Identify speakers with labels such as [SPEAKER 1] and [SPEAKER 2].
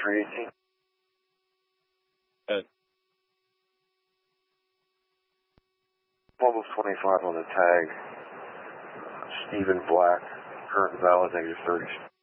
[SPEAKER 1] 318.
[SPEAKER 2] Good.
[SPEAKER 1] Almost 25 on the tag. Stephen Black, current valid, -30.